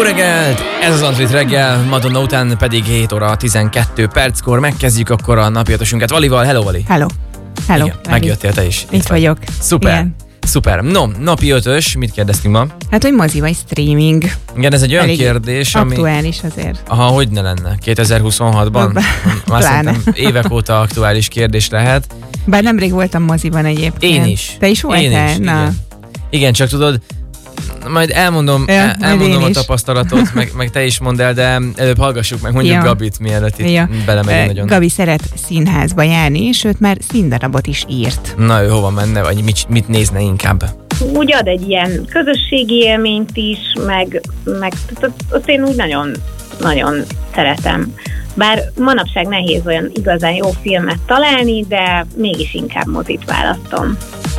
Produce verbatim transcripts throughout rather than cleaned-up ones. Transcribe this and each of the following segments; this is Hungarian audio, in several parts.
Jó reggelt! Ez az Antrit reggel, Madonna után pedig hét óra tizenkettő perckor megkezdjük akkor a napi ötösünket Valival. Hello, Vali! Hello! Hello! Igen, megjöttél te is. Itt, Itt vagyok. Szuper! Igen. Szuper. No, napi ötös, mit kérdeztünk ma? Hát, hogy mozi vagy streaming. Igen, ez egy olyan Elég kérdés, ami... aktuális azért. Aha, hogy ne lenne? kétezer-huszonhatban? Már szerintem évek óta aktuális kérdés lehet. Bár nemrég voltam moziban egyébként. Én is. Te is voltál? Én is, Na. igen. Igen, csak tudod, majd elmondom, Ja, el, elmondom a is. tapasztalatot, meg, meg te is mondd el, de előbb hallgassuk meg mondjuk Ja. Gabit, mielőtt itt Ja. belemegyünk nagyon. Gabi szeret színházba járni, sőt már színdarabot is írt. Na, ő hova menne, vagy mit, mit nézne inkább? Úgy ad egy ilyen közösségi élményt is, meg, meg azt én úgy nagyon, nagyon szeretem. Bár manapság nehéz olyan igazán jó filmet találni, de mégis inkább mozit választom.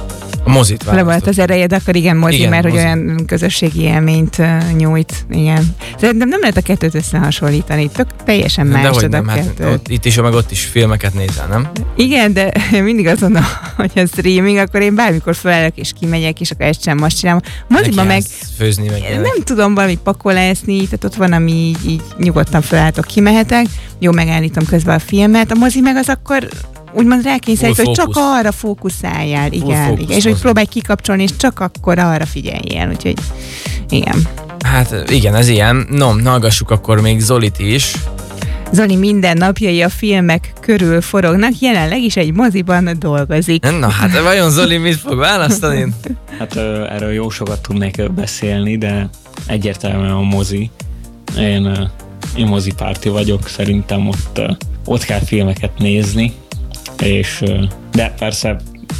A mozit Le volt választott. az erejed, akkor igen, mozi, Igen, mert mozi. hogy olyan közösségi élményt uh, nyújt. Igen. Szerintem nem lehet a kettőt összehasonlítani, tök teljesen más. De hogy tudod, nem, a hát kettőt. ott, itt is, meg ott is filmeket nézel, nem? Igen, de mindig azt mondom, hogy a streaming, akkor én bármikor felállok és kimegyek, és akkor ezt sem most csinálom. Moziban meg Neki állsz főzni meg ilyenek. nem tudom valami pakolászni, tehát ott van, ami így, így nyugodtan felálltok, kimehetek, jó, megállítom közben a filmet, a mozi meg az akkor úgymond rákényszerít, Full hogy csak fókusz. arra fókuszáljál, Full igen, fókusz igen, és hogy mozi. próbálj kikapcsolni, és csak akkor arra figyeljél, úgyhogy igen. Hát igen, ez ilyen. No, hallgassuk akkor még Zolit is. Zoli minden napjai a filmek körül forognak, jelenleg is egy moziban dolgozik. Na hát, vajon Zoli mit fog választani? Hát ö, erről jó sokat tudnék ö, beszélni, de egyértelműen a mozi. Én, ö, én mozipárti vagyok, szerintem ott, ö, ott kell filmeket nézni, és, ö, de persze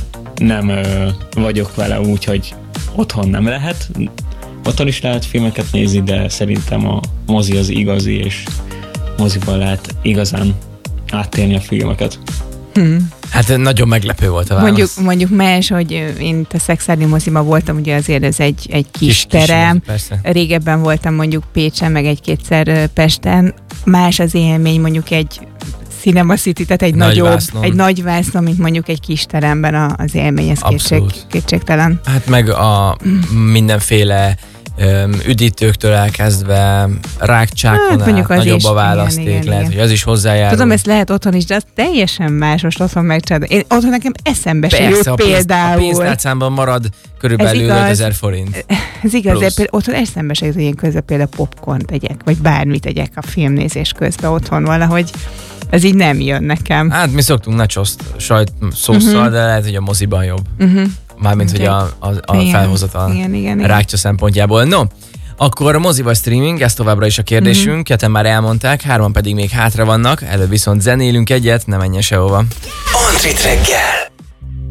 nem ö, vagyok vele úgy, hogy otthon nem lehet. Otthon is lehet filmeket nézni, de szerintem a mozi az igazi, és moziban lehet igazán áttérni a filmeket. Hm. Hát nagyon meglepő volt a válasz. Mondjuk, mondjuk más, hogy én a Szexárdi moziban voltam, ugye azért ez egy, egy kis, Kis- kis kis terem. mozi, persze. Régebben voltam mondjuk Pécsen, meg egy-kétszer ö, Pesten. Más az élmény mondjuk egy Cinema City, tehát egy Nagy nagyobb, vásznon. egy nagy vásznon, mint mondjuk egy kis teremben a, az élmény, ez kétség, Abszolút. kétségtelen. Hát meg a mindenféle öm, üdítőktől elkezdve rákcsákon Hát, át, mondjuk az nagyobb is. a választék, Igen, igen, lehet, igen. hogy az is hozzájárul. Tudom, ezt lehet otthon is, de az teljesen más, most otthon megcsinálod. Én otthon nekem eszembe se Persze, jut a, pénz, a például. pénztárcámban marad körülbelül Ez igaz. ötezer forint. Ez igaz, de plusz. például otthon eszembe se jut, hogy én közben például popcorn tegyek, vagy bármit tegyek a filmnézés közben otthon valahogy. Ez így nem jön nekem. Hát mi szoktunk nachoszt sajt szósszal, Mhm. de lehet, hogy a moziban jobb. Uh-huh. Mármint, hogy a, a, a Igen, felhozatal igen, igen, igen. rákcsa szempontjából. No, akkor mozi vagy streaming, ez továbbra is a kérdésünk, mm-hmm. ketten már elmondták, hárman pedig még hátra vannak, előbb viszont zenélünk egyet, ne menjen sehova. Antrit reggel!